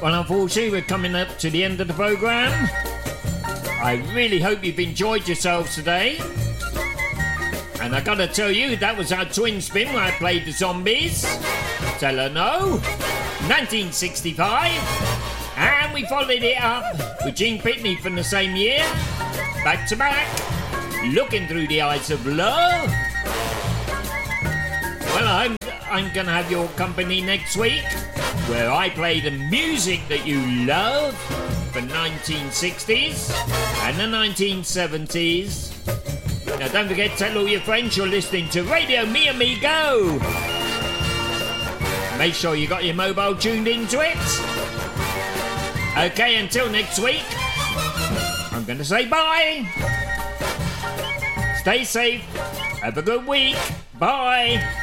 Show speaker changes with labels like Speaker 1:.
Speaker 1: Well, unfortunately, we're coming up to the end of the programme. I really hope you've enjoyed yourselves today. And I gotta tell you, that was our twin spin where I played the Zombies. Tell her no. 1965. And we followed it up with Gene Pitney from the same year. Back to back. Looking Through the Eyes of Love. Well, I'm gonna have your company next week, where I play the music that you love from 1960s and the 1970s. Now don't forget to tell all your friends you're listening to Radio Mi Amigo. Make sure you got your mobile tuned into it. Okay, until next week, I'm going to say bye. Stay safe. Have a good week. Bye.